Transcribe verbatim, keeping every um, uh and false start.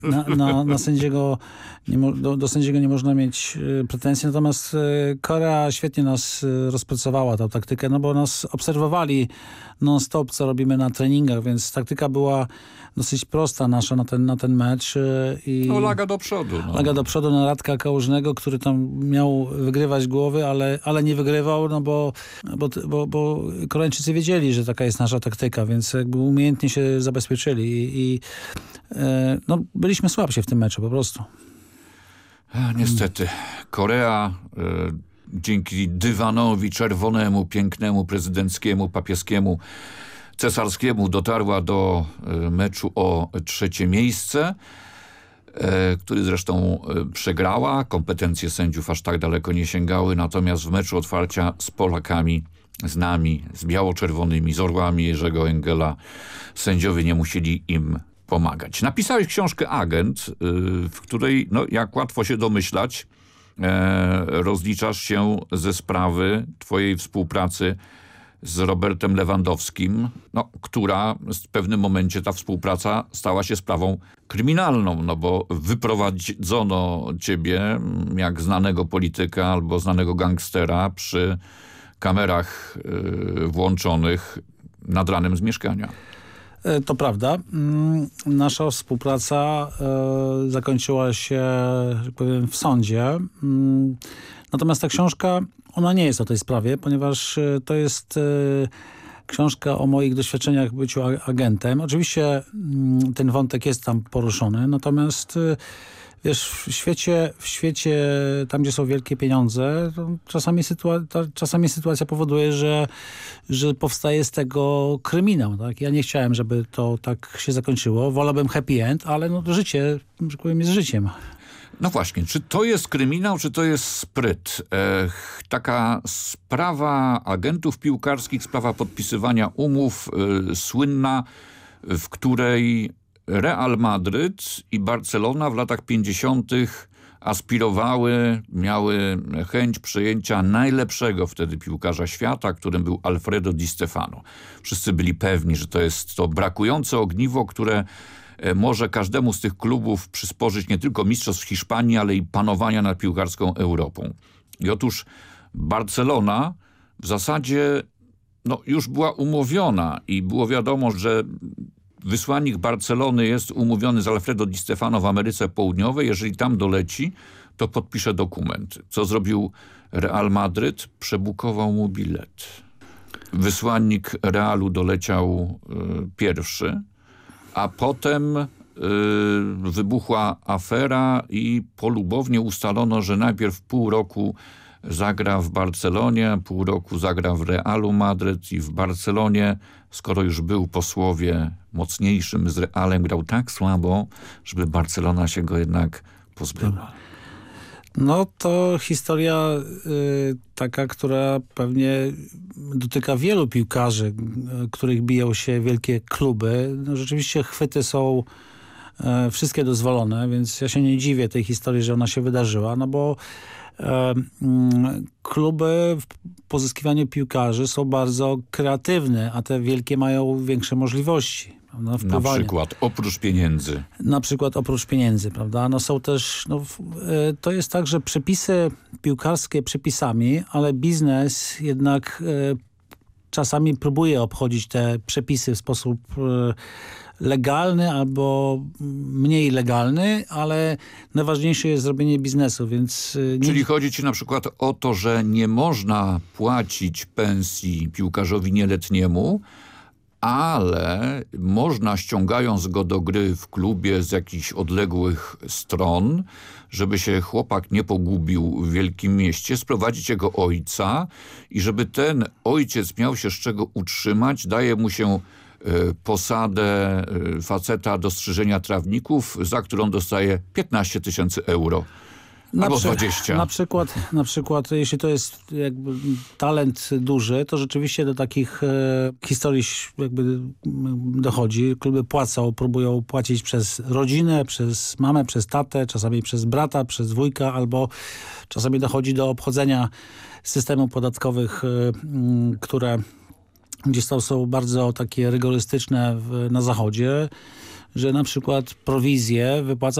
na, na, na sędziego nie mo, do, do sędziego nie można mieć y, pretensji, natomiast y, Korea świetnie nas y, rozpracowała tę taktykę, no bo nas obserwowali non-stop, co robimy na treningach, więc taktyka była dosyć prosta nasza na ten, na ten mecz. Y, i no laga do przodu. No. Laga do przodu na Radka Kałużnego, który tam miał wygrywać głowy, ale, ale nie wygrywał, no bo, bo, bo, bo Koreańczycy wiedzieli, że taka jest nasza taktyka, więc jakby umiejętnie się zabezpieczyli i, i e, no, byliśmy słabsi w tym meczu po prostu. A, niestety. Korea e, dzięki dywanowi czerwonemu, pięknemu, prezydenckiemu, papieskiemu, cesarskiemu dotarła do e, meczu o trzecie miejsce, e, który zresztą e, przegrała. Kompetencje sędziów aż tak daleko nie sięgały, natomiast w meczu otwarcia z Polakami, z nami, z biało-czerwonymi, z orłami Jerzego Engela sędziowie nie musieli im pomagać. Napisałeś książkę Agent, w której, no jak łatwo się domyślać, e, rozliczasz się ze sprawy twojej współpracy z Robertem Lewandowskim, no, która w pewnym momencie ta współpraca stała się sprawą kryminalną, no bo wyprowadzono ciebie jak znanego polityka albo znanego gangstera przy kamerach y, włączonych nad ranem z mieszkania. To prawda. Nasza współpraca e, zakończyła się, że tak powiem, w sądzie. Natomiast ta książka, ona nie jest o tej sprawie, ponieważ to jest e, książka o moich doświadczeniach w byciu agentem. Oczywiście ten wątek jest tam poruszony, natomiast e, wiesz, w świecie, w świecie, tam gdzie są wielkie pieniądze, to czasami, sytua- ta, czasami sytuacja powoduje, że, że powstaje z tego kryminał. Tak? Ja nie chciałem, żeby to tak się zakończyło. Wolałbym happy end, ale no, życie, że tak powiem, jest życiem. No właśnie, czy to jest kryminał, czy to jest spryt? Ech, taka sprawa agentów piłkarskich, sprawa podpisywania umów, y, słynna, w której Real Madryt i Barcelona w latach pięćdziesiątych aspirowały, miały chęć przejęcia najlepszego wtedy piłkarza świata, którym był Alfredo Di Stefano. Wszyscy byli pewni, że to jest to brakujące ogniwo, które może każdemu z tych klubów przysporzyć nie tylko mistrzostw Hiszpanii, ale i panowania nad piłkarską Europą. I otóż Barcelona w zasadzie no, już była umówiona i było wiadomo, że wysłannik Barcelony jest umówiony z Alfredo Di Stefano w Ameryce Południowej. Jeżeli tam doleci, to podpisze dokument. Co zrobił Real Madryt? Przebukował mu bilet. Wysłannik Realu doleciał y, pierwszy, a potem y, wybuchła afera i polubownie ustalono, że najpierw pół roku zagra w Barcelonie, pół roku zagra w Realu Madryt i w Barcelonie, skoro już był po słowie mocniejszym z Realem, grał tak słabo, żeby Barcelona się go jednak pozbyła. No to historia y, taka, która pewnie dotyka wielu piłkarzy, y, których biją się wielkie kluby. No, rzeczywiście chwyty są y, wszystkie dozwolone, więc ja się nie dziwię tej historii, że ona się wydarzyła, no bo y, y, kluby w pozyskiwaniu piłkarzy są bardzo kreatywne, a te wielkie mają większe możliwości. No, na przykład oprócz pieniędzy. Na przykład oprócz pieniędzy, prawda? No są też, no, y, to jest tak, że przepisy piłkarskie przepisami, ale biznes jednak y, czasami próbuje obchodzić te przepisy w sposób y, legalny albo mniej legalny, ale najważniejsze jest zrobienie biznesu, więc... Y, nie... Czyli chodzi ci na przykład o to, że nie można płacić pensji piłkarzowi nieletniemu, ale można, ściągając go do gry w klubie z jakichś odległych stron, żeby się chłopak nie pogubił w wielkim mieście, sprowadzić jego ojca i żeby ten ojciec miał się z czego utrzymać, daje mu się y, posadę y, faceta do strzyżenia trawników, za którą dostaje piętnaście tysięcy euro. Na Albo przy, dwadzieścia. Na przykład, na przykład, jeśli to jest jakby talent duży, to rzeczywiście do takich e, historii jakby dochodzi. Kluby płacą, próbują płacić przez rodzinę, przez mamę, przez tatę, czasami przez brata, przez wujka, albo czasami dochodzi do obchodzenia systemów podatkowych, e, m, które gdzieś tam są bardzo takie rygorystyczne w, na zachodzie. że na przykład prowizję wypłaca